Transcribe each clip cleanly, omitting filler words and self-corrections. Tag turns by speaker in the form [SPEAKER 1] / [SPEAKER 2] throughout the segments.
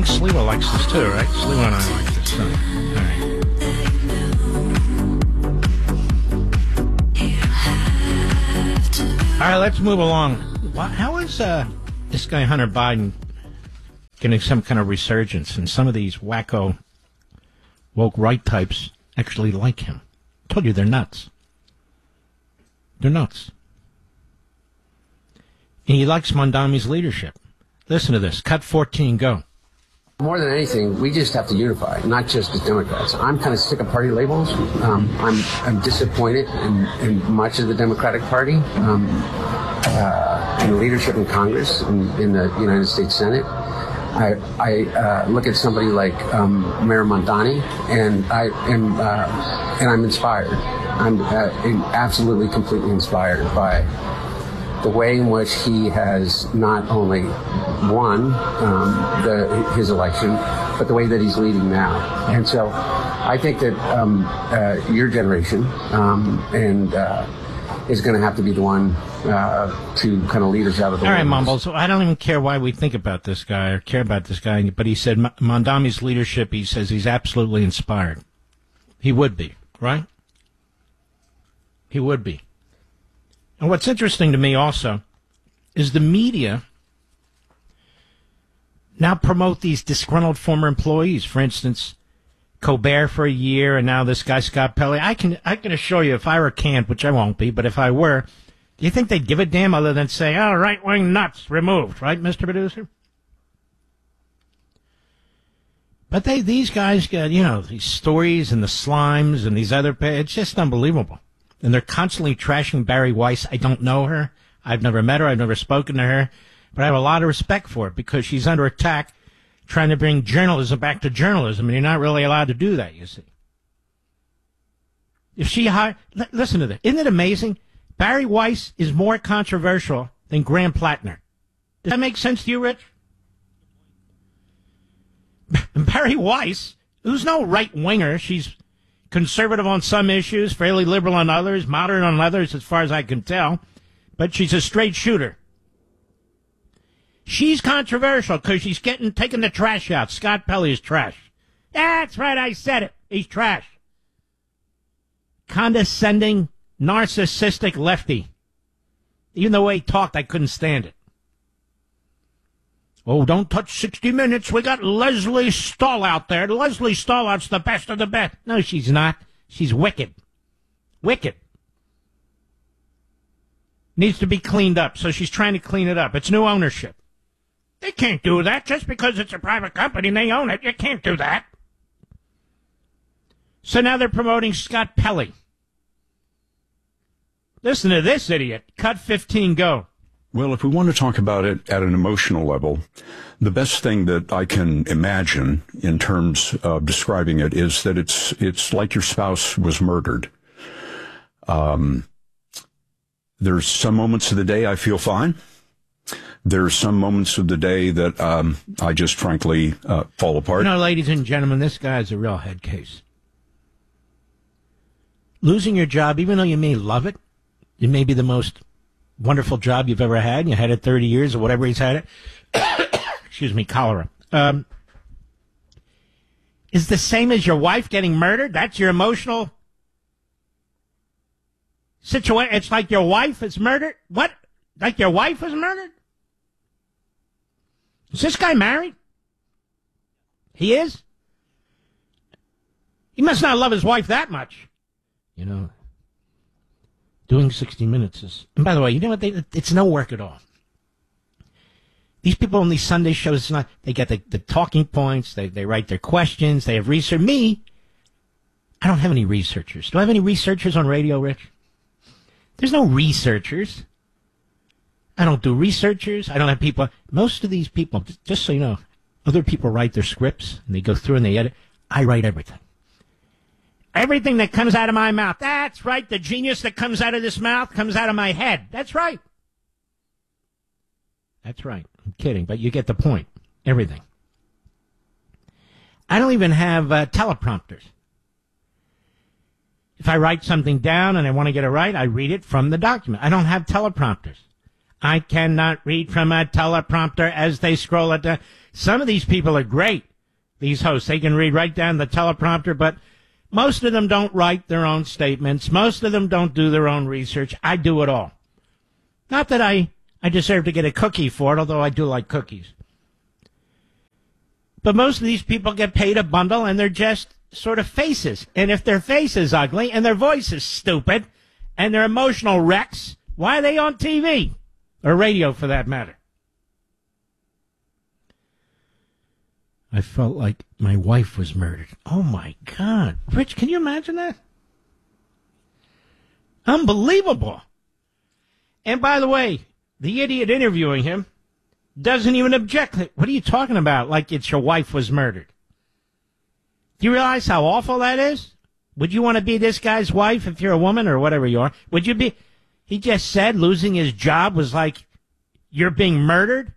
[SPEAKER 1] think Sliwa likes this too, right? Sliwa and I like this. So, all right, let's move along. How is this guy Hunter Biden getting some kind of resurgence, and some of these wacko woke right types actually like him? I told you they're nuts. They're nuts. And he likes Mondami's leadership. Listen to this. Cut 14, go.
[SPEAKER 2] More than anything, we just have to unify, not just as Democrats. I'm kind of sick of party labels. I'm disappointed in much of the Democratic Party, in leadership in Congress, in the United States Senate. I look at somebody like Mayor Mondani, and I'm inspired. I'm absolutely, completely inspired by the way in which he has not only won his election, but the way that he's leading now. And so I think that your generation is going to have to be the one to kind of lead us out of the
[SPEAKER 1] All right,
[SPEAKER 2] wilderness.
[SPEAKER 1] Mumble, so I don't even care why we think about this guy or care about this guy, but he said Mondami's leadership, he says he's absolutely inspired. He would be, right? He would be. And what's interesting to me also is the media now promote these disgruntled former employees. For instance, Colbert for a year, and now this guy Scott Pelley. I can assure you, if I were Kant, which I won't be, but if I were, do you think they'd give a damn other than say, "Oh, right-wing nuts removed," right, Mr. Producer? But these guys got, these stories and the slimes and these other, it's just unbelievable. And they're constantly trashing Barry Weiss. I don't know her. I've never met her. I've never spoken to her. But I have a lot of respect for it because she's under attack trying to bring journalism back to journalism, and you're not really allowed to do that, you see. If she listen to this. Isn't it amazing? Barry Weiss is more controversial than Graham Plattner. Does that make sense to you, Rich? Barry Weiss, who's no right-winger, she's conservative on some issues, fairly liberal on others, moderate on others, as far as I can tell. But she's a straight shooter. She's controversial because she's taking the trash out. Scott Pelley is trash. That's right, I said it. He's trash. Condescending, narcissistic lefty. Even the way he talked, I couldn't stand it. Oh, don't touch 60 Minutes. We got Leslie Stahl out there. Leslie Stahlout's the best of the best. No, she's not. She's wicked. Wicked. Needs to be cleaned up, so she's trying to clean it up. It's new ownership. They can't do that just because it's a private company and they own it. You can't do that. So now they're promoting Scott Pelley. Listen to this idiot. Cut 15, go.
[SPEAKER 3] Well, if we want to talk about it at an emotional level, the best thing that I can imagine in terms of describing it is that it's like your spouse was murdered. There's some moments of the day I feel fine. There's some moments of the day that I just frankly fall apart.
[SPEAKER 1] Ladies and gentlemen, this guy's a real head case. Losing your job, even though you may love it, it may be the most wonderful job you've ever had. You had it 30 years or whatever he's had it. Excuse me, cholera. Is the same as your wife getting murdered? That's your emotional situation. It's like your wife is murdered? What? Like your wife is murdered? Is this guy married? He is? He must not love his wife that much. Doing 60 Minutes is... And by the way, you know what? It's no work at all. These people on these Sunday shows, they get the talking points, they write their questions, they have research. Me, I don't have any researchers. Do I have any researchers on radio, Rich? There's no researchers. I don't do researchers. I don't have people. Most of these people, just so you know, other people write their scripts, and they go through and they edit. I write everything. Everything that comes out of my mouth. That's right. The genius that comes out of this mouth comes out of my head. That's right. That's right. I'm kidding, but you get the point. Everything. I don't even have teleprompters. If I write something down and I want to get it right, I read it from the document. I don't have teleprompters. I cannot read from a teleprompter as they scroll it down. Some of these people are great, these hosts. They can read right down the teleprompter, but most of them don't write their own statements. Most of them don't do their own research. I do it all. Not that I deserve to get a cookie for it, although I do like cookies. But most of these people get paid a bundle, and they're just sort of faces. And if their face is ugly, and their voice is stupid, and they're emotional wrecks, why are they on TV? Or radio, for that matter? I felt like my wife was murdered. Oh, my God. Rich, can you imagine that? Unbelievable. And by the way, the idiot interviewing him doesn't even object. What are you talking about? Like it's your wife was murdered. Do you realize how awful that is? Would you want to be this guy's wife if you're a woman or whatever you are? Would you be? He just said losing his job was like you're being murdered.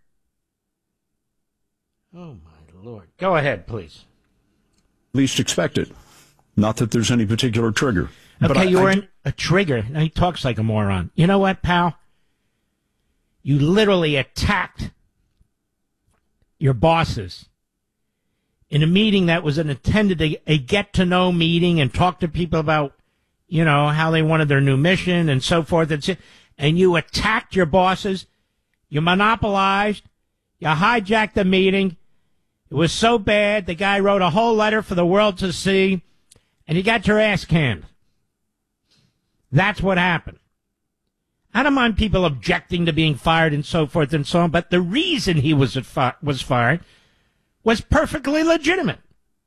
[SPEAKER 1] Oh, my Lord. Go ahead, please.
[SPEAKER 3] Least expected. Not that there's any particular trigger.
[SPEAKER 1] Okay, you were in a trigger. Now he talks like a moron. You know what, pal? You literally attacked your bosses in a meeting that was intended to a get-to-know meeting and talk to people about, you know, how they wanted their new mission and so forth. And you attacked your bosses. You monopolized. You hijacked the meeting. It was so bad, the guy wrote a whole letter for the world to see, and you got your ass canned. That's what happened. I don't mind people objecting to being fired and so forth and so on, but the reason he was fired was perfectly legitimate.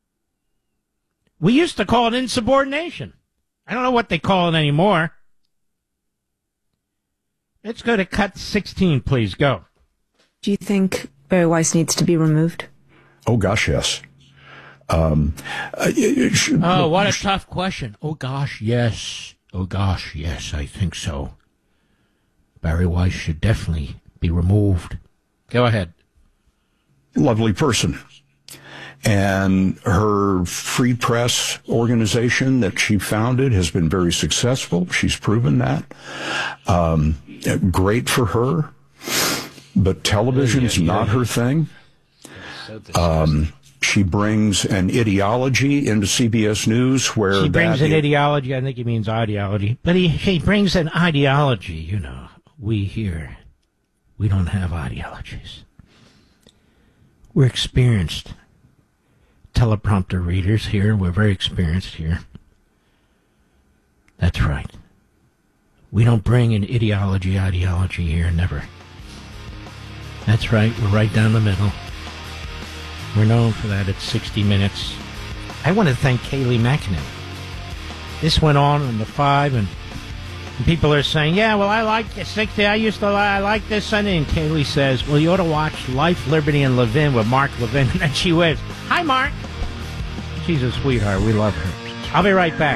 [SPEAKER 1] We used to call it insubordination. I don't know what they call it anymore. Let's go to cut 16, please. Go.
[SPEAKER 4] Do you think Barry Weiss needs to be removed?
[SPEAKER 3] Oh, gosh, yes.
[SPEAKER 1] What a tough question. Oh, gosh, yes. Oh, gosh, yes, I think so. Barry Weiss should definitely be removed. Go ahead.
[SPEAKER 3] Lovely person. And her free press organization that she founded has been very successful. She's proven that. Great for her. But television's not her thing. She brings an ideology into CBS News where
[SPEAKER 1] she brings an ideology. I think he means ideology. But he brings an ideology, you know. We here, we don't have ideologies. We're experienced teleprompter readers here. We're very experienced here. That's right. We don't bring an ideology here, never. That's right, we're right down the middle. We're known for that at 60 Minutes. I want to thank Kayleigh McEnany. This went on the 5, and people are saying, yeah, well, I like the 60. I like this Sunday. And Kayleigh says, well, you ought to watch Life, Liberty, and Levin with Mark Levin. And then she waves, hi, Mark. She's a sweetheart. We love her. I'll be right back.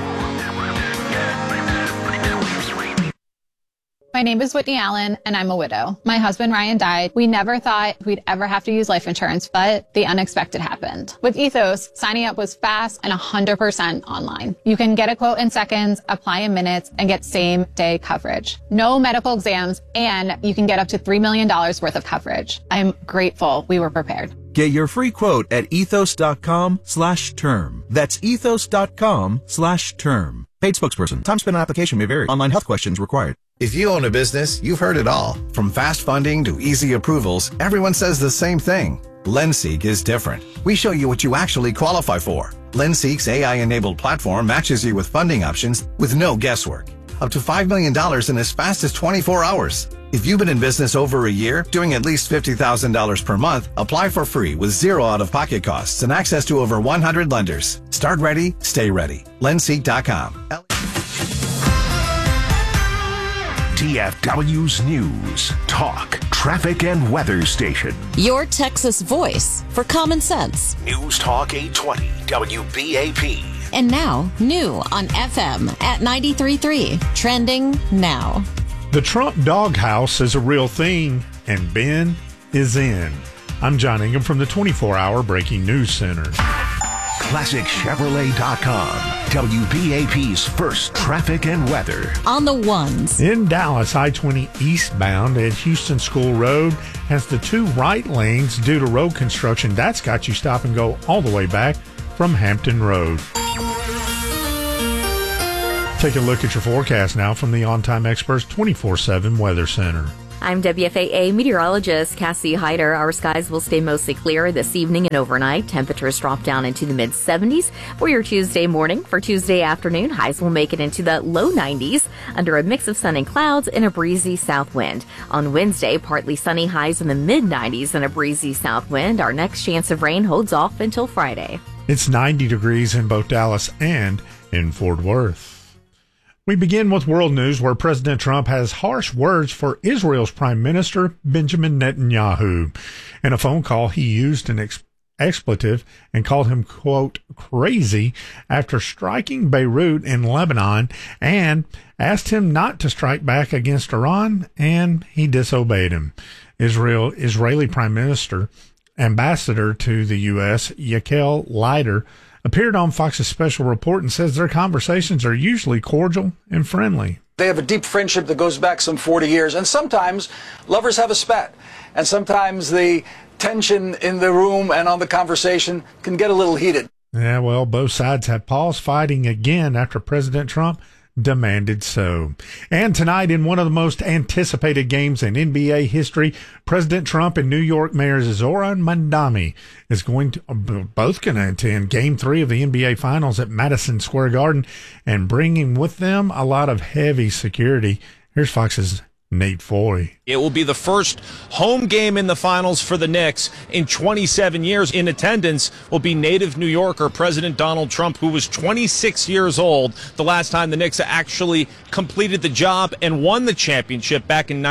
[SPEAKER 5] My name is Whitney Allen, and I'm a widow. My husband, Ryan, died. We never thought we'd ever have to use life insurance, but the unexpected happened. With Ethos, signing up was fast and 100% online. You can get a quote in seconds, apply in minutes, and get same-day coverage. No medical exams, and you can get up to $3 million worth of coverage. I'm grateful we were prepared.
[SPEAKER 6] Get your free quote at ethos.com/term. That's ethos.com/term. Paid spokesperson. Time spent on application may vary. Online health questions required.
[SPEAKER 7] If you own a business, you've heard it all. From fast funding to easy approvals, everyone says the same thing. LendSeek is different. We show you what you actually qualify for. LendSeek's AI-enabled platform matches you with funding options with no guesswork. Up to $5 million in as fast as 24 hours. If you've been in business over a year, doing at least $50,000 per month, apply for free with zero out-of-pocket costs and access to over 100 lenders. Start ready, stay ready. LendSeek.com.
[SPEAKER 8] TFW's News, Talk, Traffic, and Weather Station.
[SPEAKER 9] Your Texas voice for common sense.
[SPEAKER 8] News Talk 820, WBAP.
[SPEAKER 9] And now, new on FM at 93.3. Trending now.
[SPEAKER 10] The Trump doghouse is a real thing, and Ben is in. I'm John Ingham from the 24-Hour Breaking News Center.
[SPEAKER 8] ClassicChevrolet.com. WBAP's first traffic and weather.
[SPEAKER 9] On the ones.
[SPEAKER 10] In Dallas, I-20 eastbound at Houston School Road has the two right lanes due to road construction. That's got you stop and go all the way back from Hampton Road. Take a look at your forecast now from the On Time Experts 24/7 Weather Center.
[SPEAKER 11] I'm WFAA meteorologist Cassie Hyder. Our skies will stay mostly clear this evening and overnight. Temperatures drop down into the mid-70s for your Tuesday morning. For Tuesday afternoon, highs will make it into the low 90s under a mix of sun and clouds and a breezy south wind. On Wednesday, partly sunny, highs in the mid-90s and a breezy south wind. Our next chance of rain holds off until Friday.
[SPEAKER 10] It's 90 degrees in both Dallas and in Fort Worth. We begin with world news, where President Trump has harsh words for Israel's Prime Minister, Benjamin Netanyahu. In a phone call, he used an expletive and called him, quote, crazy after striking Beirut in Lebanon, and asked him not to strike back against Iran, and he disobeyed him. Israeli Prime Minister, Ambassador to the U.S., Yakel Leider, appeared on Fox's special report and says their conversations are usually cordial and friendly.
[SPEAKER 12] They have a deep friendship that goes back some 40 years, and sometimes lovers have a spat, and sometimes the tension in the room and on the conversation can get a little heated.
[SPEAKER 10] Yeah, well, both sides have paused fighting again after President Trump demanded so. And tonight, in one of the most anticipated games in NBA history, President Trump and New York Mayor Zoran Mamdani is both going to attend Game 3 of the NBA Finals at Madison Square Garden, and bringing with them a lot of heavy security. Here's Fox's Nate Foy.
[SPEAKER 13] It will be the first home game in the finals for the Knicks in 27 years. In attendance will be native New Yorker President Donald Trump, who was 26 years old the last time the Knicks actually completed the job and won the championship back in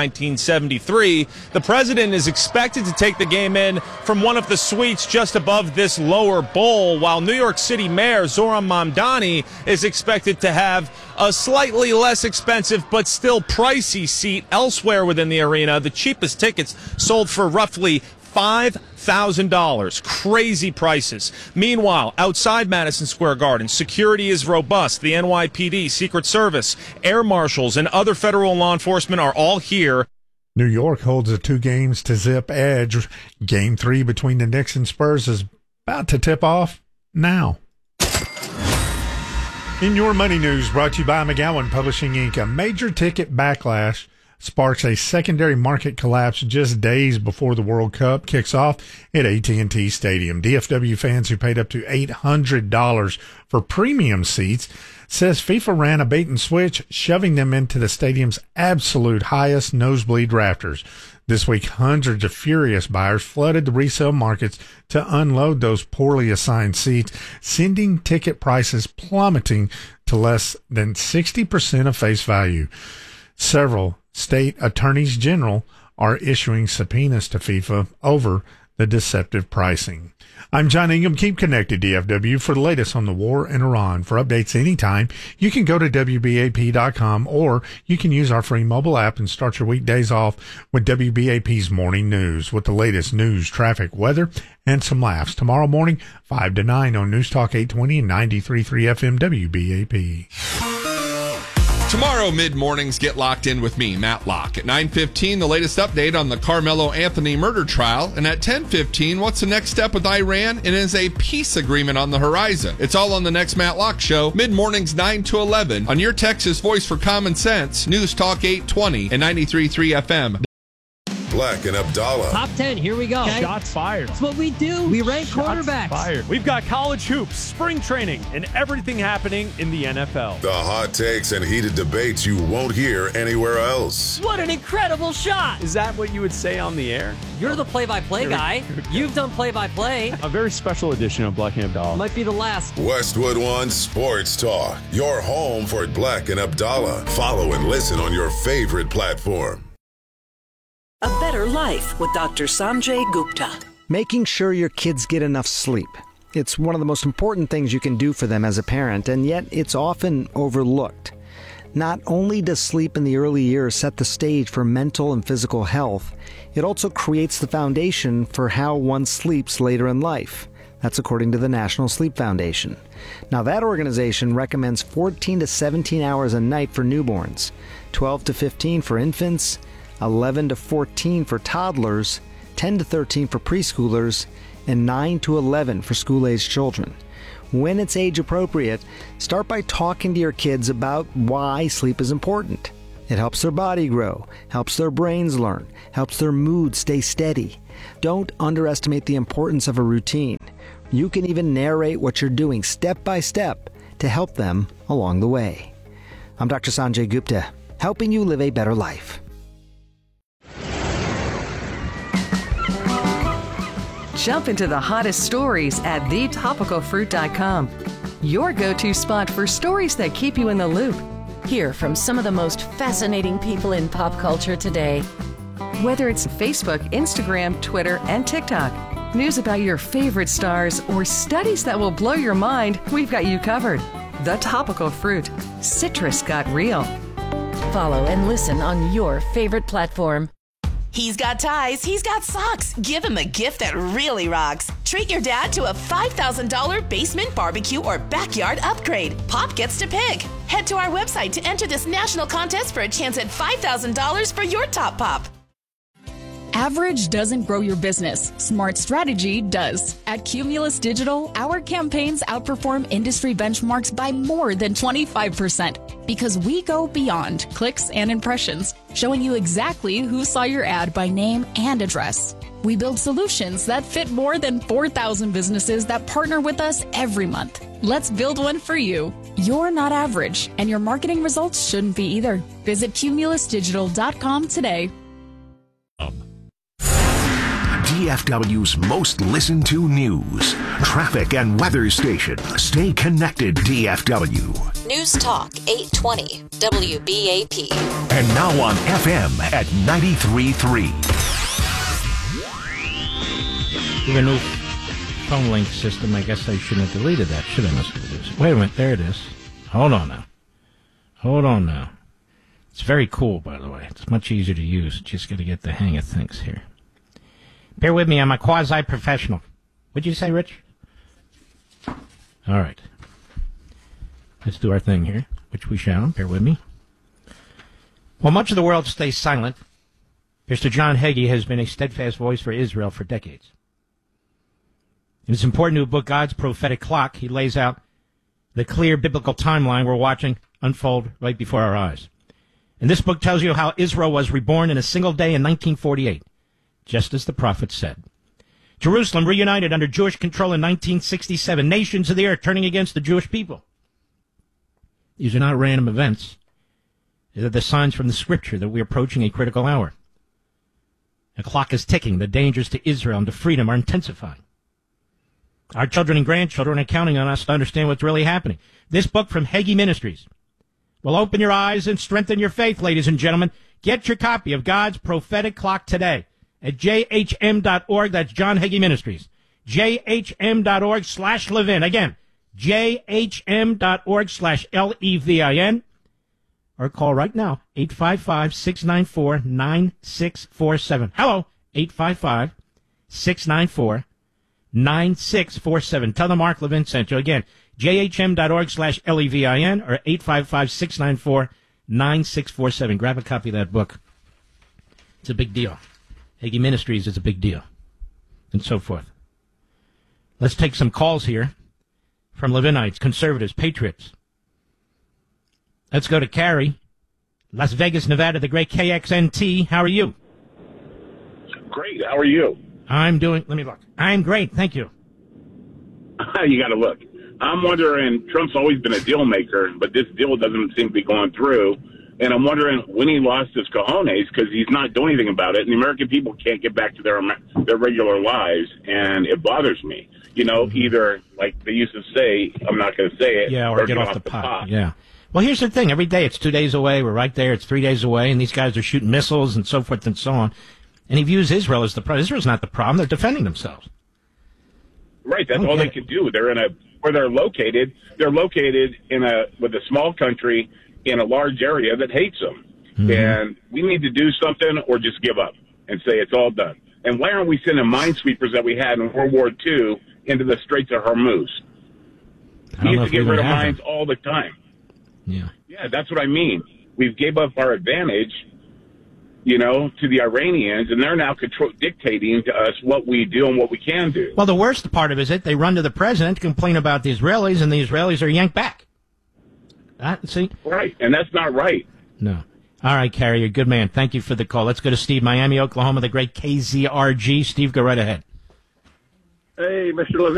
[SPEAKER 13] 1973. The president is expected to take the game in from one of the suites just above this lower bowl, while New York City Mayor Zoran Mamdani is expected to have a slightly less expensive but still pricey seat elsewhere within the arena. The cheapest tickets sold for roughly $5,000. Crazy prices. Meanwhile, outside Madison Square Garden, security is robust. The NYPD, Secret Service, air marshals, and other federal law enforcement are all here.
[SPEAKER 10] New York holds a 2-games-to-zip edge. Game 3 between the Knicks and Spurs is about to tip off now. In your money news, brought to you by McGowan Publishing Inc., a major ticket backlash sparks a secondary market collapse just days before the World Cup kicks off at AT&T Stadium. DFW fans who paid up to $800 for premium seats says FIFA ran a bait and switch, shoving them into the stadium's absolute highest nosebleed rafters. This week, hundreds of furious buyers flooded the resale markets to unload those poorly assigned seats, sending ticket prices plummeting to less than 60% of face value. Several state attorneys general are issuing subpoenas to FIFA over the deceptive pricing. I'm John Ingham. Keep connected, DFW, for the latest on the war in Iran. For updates anytime, you can go to WBAP.com, or you can use our free mobile app and start your weekdays off with WBAP's Morning News, with the latest news, traffic, weather, and some laughs. Tomorrow morning, 5 to 9 on News Talk 820 and 93.3 FM WBAP.
[SPEAKER 14] Tomorrow, mid-mornings, get locked in with me, Matt Locke. At 9:15, the latest update on the Carmelo Anthony murder trial. And at 10:15, what's the next step with Iran? And is a peace agreement on the horizon? It's all on the next Matt Locke Show, mid-mornings 9 to 11, on your Texas voice for common sense, News Talk 820 and 93.3 FM.
[SPEAKER 15] Black and Abdallah.
[SPEAKER 16] Top 10, here we go.
[SPEAKER 17] Okay. Shots fired.
[SPEAKER 16] That's what we do. We rank quarterbacks.
[SPEAKER 17] Fired. We've got college hoops, spring training, and everything happening in the NFL.
[SPEAKER 15] The hot takes and heated debates you won't hear anywhere else.
[SPEAKER 16] What an incredible shot.
[SPEAKER 17] Is that what you would say on the air?
[SPEAKER 16] You're the play-by-play guy. You've done play-by-play.
[SPEAKER 17] A very special edition of Black and Abdallah.
[SPEAKER 16] Might be the last.
[SPEAKER 15] Westwood One Sports Talk. Your home for Black and Abdallah. Follow and listen on your favorite platform.
[SPEAKER 18] A Better Life with Dr. Sanjay Gupta.
[SPEAKER 19] Making sure your kids get enough sleep. It's one of the most important things you can do for them as a parent, and yet it's often overlooked. Not only does sleep in the early years set the stage for mental and physical health, it also creates the foundation for how one sleeps later in life. That's according to the National Sleep Foundation. Now, that organization recommends 14 to 17 hours a night for newborns, 12 to 15 for infants, 11 to 14 for toddlers, 10 to 13 for preschoolers, and 9 to 11 for school-aged children. When it's age appropriate, start by talking to your kids about why sleep is important. It helps their body grow, helps their brains learn, helps their mood stay steady. Don't underestimate the importance of a routine. You can even narrate what you're doing step by step to help them along the way. I'm Dr. Sanjay Gupta, helping you live a better life.
[SPEAKER 20] Jump into the hottest stories at thetopicalfruit.com. Your go-to spot for stories that keep you in the loop.
[SPEAKER 21] Hear from some of the most fascinating people in pop culture today.
[SPEAKER 20] Whether it's Facebook, Instagram, Twitter, and TikTok, news about your favorite stars, or studies that will blow your mind, we've got you covered. The Topical Fruit. Citrus got real.
[SPEAKER 21] Follow and listen on your favorite platform.
[SPEAKER 22] He's got ties, he's got socks. Give him a gift that really rocks. Treat your dad to a $5,000 basement barbecue or backyard upgrade. Pop gets to pick. Head to our website to enter this national contest for a chance at $5,000 for your top pop.
[SPEAKER 23] Average doesn't grow your business. Smart strategy does. At Cumulus Digital, our campaigns outperform industry benchmarks by more than 25% because we go beyond clicks and impressions, showing you exactly who saw your ad by name and address. We build solutions that fit more than 4,000 businesses that partner with us every month. Let's build one for you. You're not average, and your marketing results shouldn't be either. Visit cumulusdigital.com today.
[SPEAKER 8] DFW's most listened to news, traffic, and weather station. Stay connected, DFW.
[SPEAKER 9] News Talk 820 WBAP.
[SPEAKER 8] And now on FM at 93.3.
[SPEAKER 1] With a new phone link system, I guess I shouldn't have deleted that, should I, Mr. Producer? Wait a minute, there it is. Hold on now. It's very cool, by the way. It's much easier to use. Just got to get the hang of things here. Bear with me, I'm a quasi-professional. What'd you say, Rich? All right. Let's do our thing here, which we shall. Bear with me. While much of the world stays silent, Mr. John Hagee has been a steadfast voice for Israel for decades. In his important new book, God's Prophetic Clock, he lays out the clear biblical timeline we're watching unfold right before our eyes. And this book tells you how Israel was reborn in a single day in 1948. Just as the prophet said. Jerusalem reunited under Jewish control in 1967. Nations of the earth turning against the Jewish people. These are not random events. They're the signs from the scripture that we're approaching a critical hour. The clock is ticking. The dangers to Israel and to freedom are intensifying. Our children and grandchildren are counting on us to understand what's really happening. This book from Hagee Ministries will open your eyes and strengthen your faith, ladies and gentlemen. Get your copy of God's Prophetic Clock today at jhm.org. That's John Hagee Ministries. jhm.org/Levin. Again, jhm.org/LEVIN. Or call right now, 855-694-9647. Hello, 855-694-9647. Tell them Mark Levin sent you. Again, jhm.org/LEVIN or 855-694-9647. Grab a copy of that book. It's a big deal. Hagee Ministries is a big deal, and so forth. Let's take some calls here from Levinites, conservatives, patriots. Let's go to Carrie, Las Vegas, Nevada, the great KXNT. How are you?
[SPEAKER 24] Great. How are you?
[SPEAKER 1] I'm great. Thank you.
[SPEAKER 24] You got to look. I'm wondering, Trump's always been a deal maker, but this deal doesn't seem to be going through. And I'm wondering when he lost his cojones because he's not doing anything about it. And the American people can't get back to their regular lives. And it bothers me. You know, either, like they used to say, I'm not going to say it.
[SPEAKER 1] Yeah, or get off the pot. Yeah. Well, here's the thing. Every day it's 2 days away. We're right there. It's 3 days away. And these guys are shooting missiles and so forth and so on. And he views Israel as the problem. Israel's not the problem. They're defending themselves.
[SPEAKER 24] Right. That's all they can do. They're where they're located. They're located with a small country in a large area that hates them. Mm-hmm. And we need to do something or just give up and say it's all done. And why aren't we sending minesweepers that we had in World War II into the Straits of Hormuz.
[SPEAKER 1] I don't
[SPEAKER 24] We
[SPEAKER 1] know
[SPEAKER 24] used to
[SPEAKER 1] if
[SPEAKER 24] get
[SPEAKER 1] we
[SPEAKER 24] rid of
[SPEAKER 1] have
[SPEAKER 24] mines
[SPEAKER 1] them.
[SPEAKER 24] all the time.
[SPEAKER 1] Yeah.
[SPEAKER 24] Yeah, that's what I mean. We've gave up our advantage, to the Iranians, and they're now dictating to us what we do and what we can do.
[SPEAKER 1] Well, the worst part of it is that they run to the president to complain about the Israelis, and the Israelis are yanked back. See?
[SPEAKER 24] Right, and that's not right.
[SPEAKER 1] No. All right, Carrie, you're a good man. Thank you for the call. Let's go to Steve, Miami, Oklahoma, the great KZRG. Steve, go right ahead.
[SPEAKER 2] Hey, Mr. Levine.